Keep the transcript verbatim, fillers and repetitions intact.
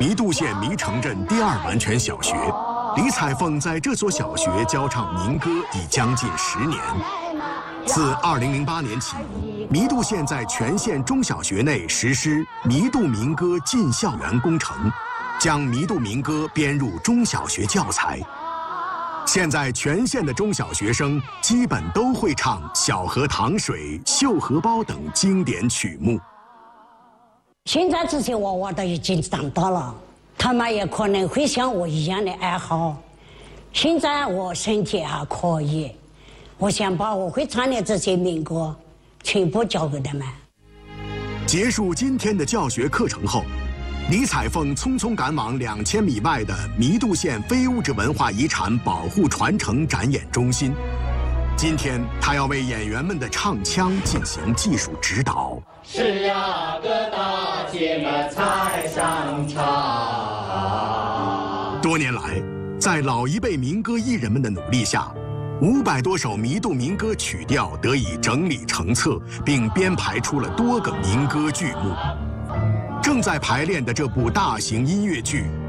弥渡县弥城镇第二完全小学，李彩凤在这所小学教唱民歌已将近十年。自二零零八年起，弥渡县在全县中小学内实施弥渡民歌进校园工程，将弥渡民歌编入中小学教材。现在全县的中小学生基本都会唱《小河淌水》《绣荷包》等经典曲目。 现在这些娃娃都已经长大了，他们也可能会像我一样的爱好。现在我身体还可以，我想把我会唱的这些民歌全部教给他们。 结束今天的教学课程后，李彩凤匆匆赶往两千米外的弥渡县非物质文化遗产保护传承展演中心。今天，她要为演员们的唱腔进行技术指导。 是呀，各大姐们才上场。 多年来，在老一辈民歌艺人们的努力下，五百多首弥渡民歌曲调得以整理成册，并编排出了多个民歌剧目。正在排练的这部大型音乐剧